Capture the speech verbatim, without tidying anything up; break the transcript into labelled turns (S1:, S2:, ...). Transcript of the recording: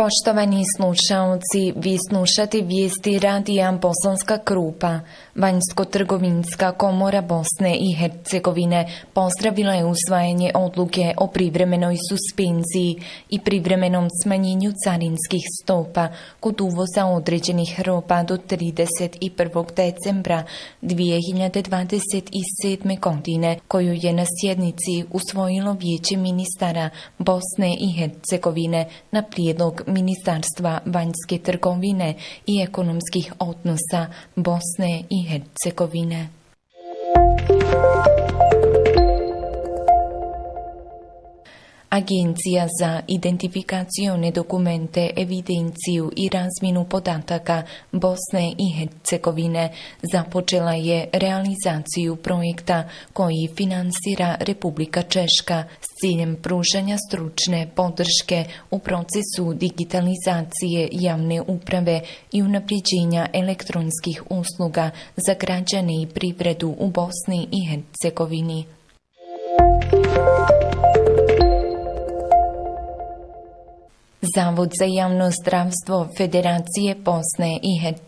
S1: Poštovani slušaoci, vi slušate vijesti radija Bosanska Krupa. Vanjsko-trgovinska komora Bosne i Hercegovine pozdravila je usvajanje odluke o privremenoj suspenziji i privremenom smanjenju carinskih stopa kod uvoza određenih roba do trideset prvog decembra dvije hiljade dvadeset sedme. godine, koju je na sjednici usvojilo Vijeće ministara Bosne i Hercegovine na prijedlog Ministarstva vanjske trgovine i ekonomskih odnosa Bosne i Hercegovine. Agencija za identifikacione dokumente, evidenciju i razmjenu podataka Bosne i Hercegovine započela je realizaciju projekta koji finansira Republika Češka s ciljem pružanja stručne podrške u procesu digitalizacije javne uprave i unapređenja elektronskih usluga za građane i privredu u Bosni i Hercegovini. Zavod za javno zdravstvo Federacije Bosne i Hercegovine